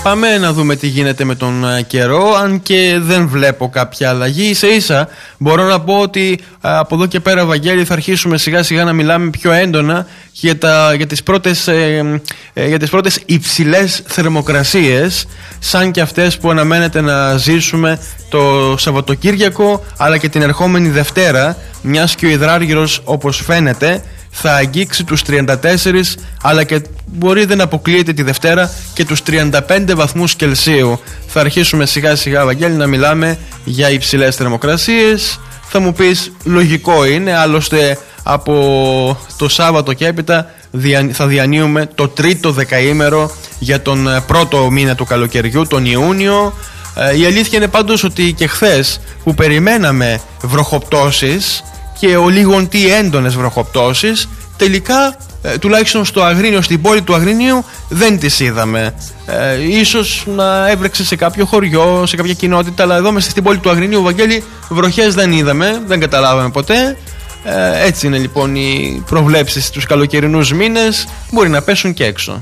πάμε να δούμε τι γίνεται με τον καιρό, αν και δεν βλέπω κάποια αλλαγή. Ίσα ίσα μπορώ να πω ότι από εδώ και πέρα, Βαγγέλη, θα αρχίσουμε σιγά σιγά να μιλάμε πιο έντονα για τις πρώτες υψηλές θερμοκρασίες, σαν και αυτές που αναμένεται να ζήσουμε το Σαββατοκύριακο αλλά και την ερχόμενη Δευτέρα, μιας και ο υδράργυρος, όπως φαίνεται, θα αγγίξει τους 34, αλλά και μπορεί, δεν αποκλείεται, τη Δευτέρα και τους 35 βαθμούς Κελσίου. Θα αρχίσουμε σιγά σιγά, Βαγγέλη, να μιλάμε για υψηλές θερμοκρασίες. Θα μου πεις, λογικό είναι, άλλωστε από το Σάββατο και έπειτα θα διανύουμε το τρίτο δεκαήμερο για τον πρώτο μήνα του καλοκαιριού, τον Ιούνιο. Η αλήθεια είναι πάντως ότι και χθες που περιμέναμε βροχοπτώσεις και λίγον τι έντονες βροχοπτώσεις, τελικά τουλάχιστον στο Αγρίνιο, στην πόλη του Αγρινίου, δεν τις είδαμε. Ίσως να έβρεξε σε κάποιο χωριό, σε κάποια κοινότητα, αλλά εδώ μέσα στην πόλη του Αγρινίου, Βαγγέλη, βροχές δεν είδαμε, δεν καταλάβαμε ποτέ. Έτσι είναι λοιπόν οι προβλέψεις τους καλοκαιρινούς μήνες, μπορεί να πέσουν και έξω.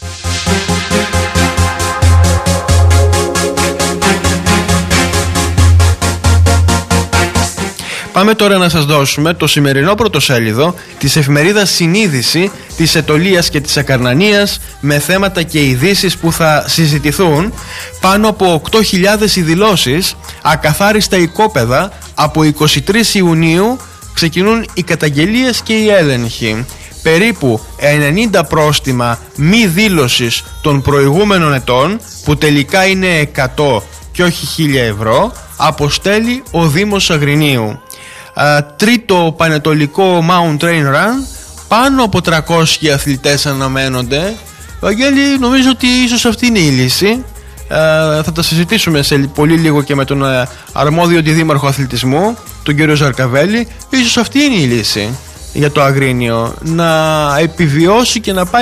Πάμε τώρα να σας δώσουμε το σημερινό πρωτοσέλιδο της εφημερίδας Συνείδηση της Αιτωλείας και της Ακαρνανίας, με θέματα και ειδήσεις που θα συζητηθούν. Πάνω από 8.000 ειδηλώσεις, ακαθάριστα οικόπεδα. Από 23 Ιουνίου ξεκινούν οι καταγγελίες και οι έλεγχοι. Περίπου 90 πρόστιμα μη δήλωσης των προηγούμενων ετών, που τελικά είναι 100 και όχι 1.000 ευρώ, αποστέλει ο Δήμος Αγρινίου. Τρίτο πανετολικό Mount Train Run, πάνω από 300 αθλητές αναμένονται. Βαγγέλη, νομίζω ότι ίσως αυτή είναι η λύση. Θα τα συζητήσουμε σε πολύ λίγο και με τον αρμόδιο αντιδήμαρχο αθλητισμού, τον κύριο Ζαρκαβέλη. Ίσως αυτή είναι η λύση για το Αγρίνιο, να επιβιώσει και να πάει